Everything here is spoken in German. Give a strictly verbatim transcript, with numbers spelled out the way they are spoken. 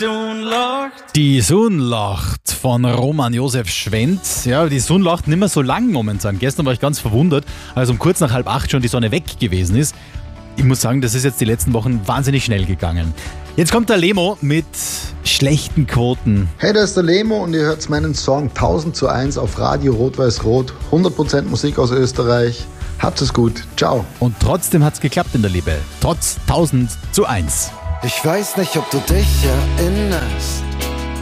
Sonne lacht. Die Sonne lacht von Roman Josef Schwendt. Ja, die Sonne lacht nicht mehr so lang momentan. Gestern war ich ganz verwundert, als um kurz nach halb acht schon die Sonne weg gewesen ist. Ich muss sagen, das ist jetzt die letzten Wochen wahnsinnig schnell gegangen. Jetzt kommt der Lemo mit schlechten Quoten. Hey, da ist der Lemo und ihr hört meinen Song tausend zu eins auf Radio Rot-Weiß-Rot. hundert Prozent Musik aus Österreich. Habt es gut. Ciao. Und trotzdem hat's geklappt in der Liebe. Trotz tausend zu eins. Ich weiß nicht, ob du dich erinnerst.